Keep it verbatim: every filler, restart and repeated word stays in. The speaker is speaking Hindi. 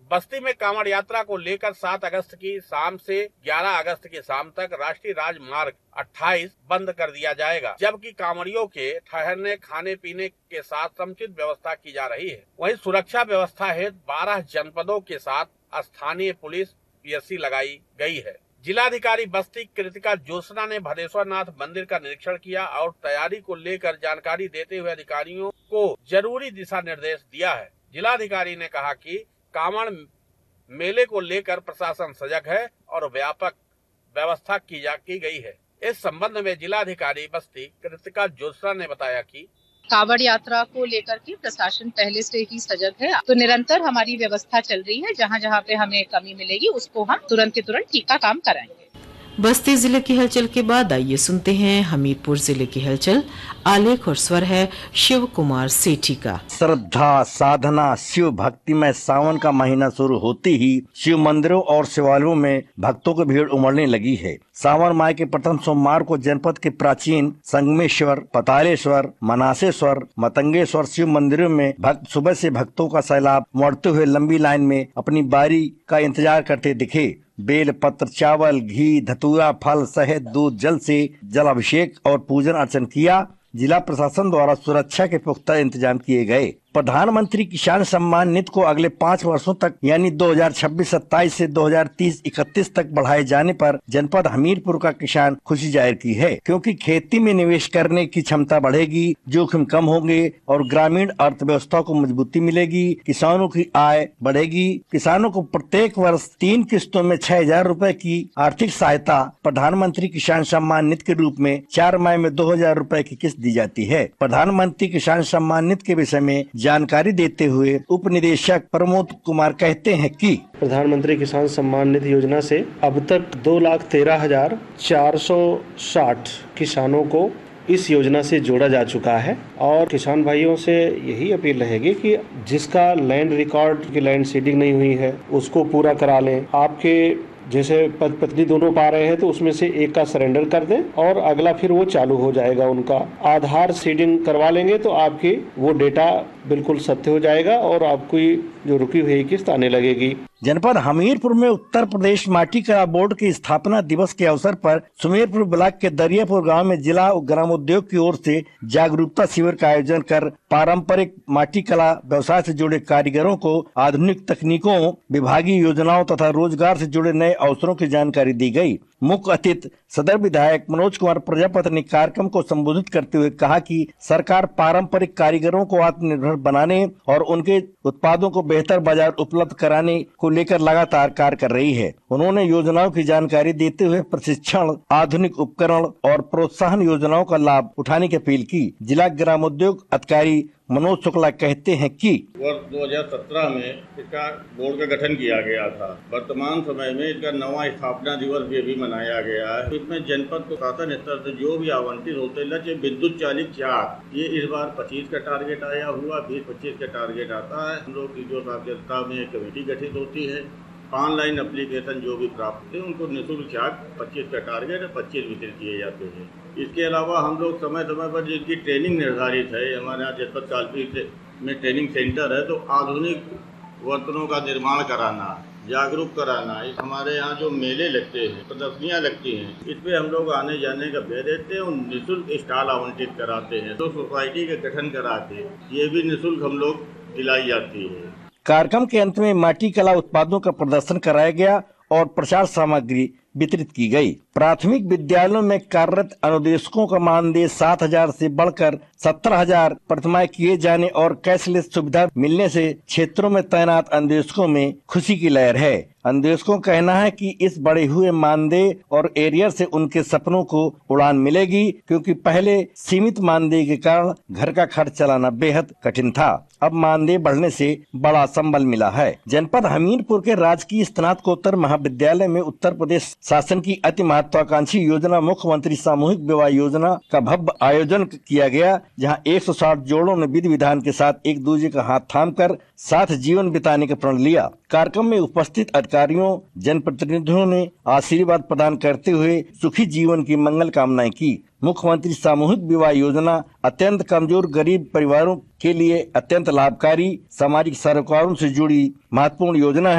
बस्ती में कांवड़ यात्रा को लेकर सात अगस्त की शाम से ग्यारह अगस्त की शाम तक राष्ट्रीय राजमार्ग अट्ठाईस बंद कर दिया जाएगा, जबकि कांवड़ियों के ठहरने, खाने पीने के साथ समुचित व्यवस्था की जा रही है। वहीं सुरक्षा व्यवस्था हेतु बारह जनपदों के साथ स्थानीय पुलिस पीएससी लगाई गई है। जिलाधिकारी बस्ती कृतिका ज्योत्सना ने भदेश्वर नाथ मंदिर का निरीक्षण किया और तैयारी को लेकर जानकारी देते हुए अधिकारियों को जरूरी दिशा निर्देश दिया है। जिलाधिकारी ने कहा कि कांवड़ मेले को लेकर प्रशासन सजग है और व्यापक व्यवस्था की जा की गई है। इस संबंध में जिलाधिकारी बस्ती कृतिका ज्योत्सना ने बताया कि कांवड़ यात्रा को लेकर के प्रशासन पहले से ही सजग है, तो निरंतर हमारी व्यवस्था चल रही है। जहां जहां पे हमें कमी मिलेगी उसको हम तुरंत के तुरंत ठीक का काम कराएंगे। बस्ती जिले की हलचल के बाद आइए सुनते हैं हमीरपुर जिले की हलचल। आलेख और स्वर है शिव कुमार सेठी का। श्रद्धा, साधना, शिव भक्ति में सावन का महीना शुरू होते ही शिव मंदिरों और शिवालयों में भक्तों की भीड़ उमड़ने लगी है। सावन माह के प्रथम सोमवार को जनपद के प्राचीन संगमेश्वर, पतालेश्वर, मनासेश्वर, मतंगेश्वर शिव मंदिरों में भक्त सुबह से भक्तों का सैलाब उमड़ते हुए लंबी लाइन में अपनी बारी का इंतजार करते दिखे। बेल पत्र, चावल, घी, धतूरा, फल, शहद, दूध, जल से जल अभिषेक और पूजन अर्चन किया। जिला प्रशासन द्वारा सुरक्षा के पुख्ता इंतजाम किए गए। प्रधानमंत्री किसान सम्मान निधि को अगले पाँच वर्षों तक यानी दो हज़ार छब्बीस सत्ताईस से दो हज़ार तीस इकतीस तक बढ़ाए जाने पर जनपद हमीरपुर का किसान खुशी जाहिर की है, क्योंकि खेती में निवेश करने की क्षमता बढ़ेगी, जोखिम कम होंगे और ग्रामीण अर्थव्यवस्था को मजबूती मिलेगी। किसानों की आय बढ़ेगी। किसानों को प्रत्येक वर्ष तीन किस्तों में छह हजार रूपए की आर्थिक सहायता प्रधानमंत्री किसान सम्मान निधि के रूप में चार माह में दो हजार रूपए की किस्त दी जाती है। प्रधानमंत्री किसान सम्मान निधि के विषय में जानकारी देते हुए उप निदेशक प्रमोद कुमार कहते हैं कि प्रधानमंत्री किसान सम्मान निधि योजना से अब तक दो लाख तेरह हजार चार सौ साठ किसानों को इस योजना से जोड़ा जा चुका है और किसान भाइयों से यही अपील रहेगी कि जिसका लैंड रिकॉर्ड की लैंड सीडिंग नहीं हुई है उसको पूरा करा लें। आपके जैसे पति पत्नी दोनों पा रहे हैं तो उसमें से एक का सरेंडर कर दें और अगला फिर वो चालू हो जाएगा। उनका आधार सीडिंग करवा लेंगे तो आपकी वो डेटा बिल्कुल सत्य हो जाएगा और आपकी जो रुकी हुई किस्त आने लगेगी। जनपद हमीरपुर में उत्तर प्रदेश माटी कला बोर्ड के स्थापना दिवस के अवसर पर सुमेरपुर ब्लॉक के दरियापुर गांव में जिला ग्रामोद्योग की ओर से जागरूकता शिविर का आयोजन कर पारंपरिक माटी कला व्यवसाय से जुड़े कारीगरों को आधुनिक तकनीकों, विभागीय योजनाओं तथा रोजगार से जुड़े नए अवसरों की जानकारी दी गई। मुख्य अतिथि सदर विधायक मनोज कुमार प्रजापति ने कार्यक्रम को संबोधित करते हुए कहा कि सरकार पारंपरिक कारीगरों को आत्मनिर्भर बनाने और उनके उत्पादों को बेहतर बाजार उपलब्ध कराने को लेकर लगातार कार्य कर रही है। उन्होंने योजनाओं की जानकारी देते हुए प्रशिक्षण, आधुनिक उपकरण और प्रोत्साहन योजनाओं का लाभ उठाने की अपील की। जिला ग्रामोद्योग अधिकारी मनोज शुक्ला कहते हैं कि वर्ष दो हज़ार सत्रह में इसका बोर्ड का गठन किया गया था। वर्तमान समय में इसका नवा स्थापना दिवस भी अभी मनाया गया है। इसमें जनपद प्रशासन स्तर से जो भी आवंटित होते लक्ष्य विद्युत चालित चाक ये इस बार पच्चीस का टारगेट आया हुआ, बीस पच्चीस का टारगेट आता है। हम लोग की जो साक्षरता में कमेटी गठित होती है, ऑनलाइन एप्लीकेशन जो भी प्राप्त होते हैं उनको निःशुल्क चाक पच्चीस का टारगेट है, पच्चीस वितरित किए जाते हैं। इसके अलावा हम लोग समय समय पर जिनकी ट्रेनिंग निर्धारित है, हमारे यहाँ जनपद कालपी में ट्रेनिंग सेंटर है, तो आधुनिक बर्तनों का निर्माण कराना, जागरूक कराना। इस हमारे यहाँ जो मेले लगते हैं, प्रदर्शनियाँ लगती हैं, इस पे हम लोग आने जाने का व्यय देते हैं और निःशुल्क स्टॉल आवंटित कराते हैं। तो सोसाइटी का गठन करा के ये भी निःशुल्क हम लोग दिलाई जाती है। कार्यक्रम के अंत में माटी कला उत्पादों का प्रदर्शन कराया गया और प्रचार सामग्री वितरित की गई। प्राथमिक विद्यालयों में कार्यरत अनुदेशकों का मानदेय सात हजार से बढ़कर सत्तर हजार प्रतिमाह किए जाने और कैशलेस सुविधा मिलने से क्षेत्रों में तैनात अनुदेशकों में खुशी की लहर है। अनुदेशकों का कहना है कि इस बढ़े हुए मानदेय और एरियर से उनके सपनों को उड़ान मिलेगी, क्योंकि पहले सीमित मानदेय के कारण घर का खर्च चलाना बेहद कठिन था। अब मानदेय बढ़ने से बड़ा संबल मिला है। जनपद हमीरपुर के राजकीय स्नातकोत्तर महाविद्यालय में उत्तर प्रदेश शासन की अति महत्वाकांक्षी योजना मुख्यमंत्री सामूहिक विवाह योजना का भव्य आयोजन किया गया, जहां एक सौ साठ जोड़ों ने विधि विधान के साथ एक दूसरे का हाथ थामकर साथ जीवन बिताने का प्रण लिया। कार्यक्रम में उपस्थित अधिकारियों, जनप्रतिनिधियों ने आशीर्वाद प्रदान करते हुए सुखी जीवन की मंगल कामनाएं की। मुख्यमंत्री सामूहिक विवाह योजना अत्यंत कमजोर गरीब परिवारों के लिए अत्यंत लाभकारी सामाजिक सरोकारों से जुड़ी महत्वपूर्ण योजना है।